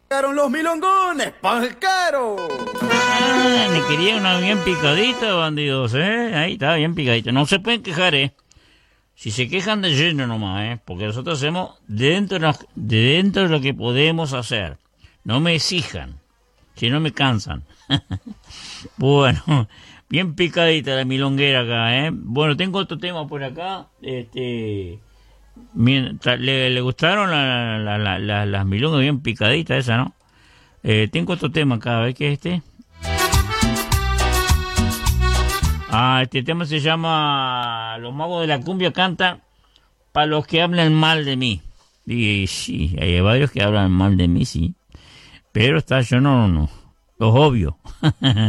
Los milongones, pajero. Me quería una bien picadita, bandidos, Ahí está, bien picadita. No se pueden quejar, Si se quejan de lleno nomás, Porque nosotros hacemos dentro de lo que podemos hacer. No me exijan, si no me cansan. Bueno, bien picadita la milonguera acá, Bueno, tengo otro tema por acá. ¿Le gustaron las milongas bien picaditas esas, no? Tengo otro tema acá, ¿ves qué es este? Este tema se llama Los Magos de la Cumbia cantan para los que hablan mal de mí. Y sí, hay varios que hablan mal de mí, sí. Pero yo no. Los obvio.